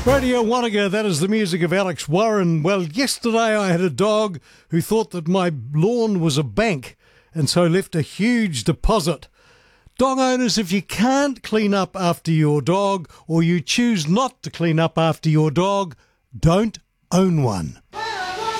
Radio Wanaka, that is the music of Alex Warren. Well, yesterday I had a dog who thought that my lawn was a bank and so left a huge deposit. Dog owners, if you can't clean up after your dog or you choose not to clean up after your dog, don't own one.